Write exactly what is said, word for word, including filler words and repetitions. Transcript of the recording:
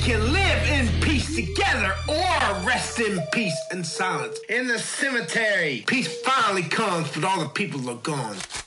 can live in peace together or rest in peace and silence. In the cemetery, peace finally comes, but all the people are gone.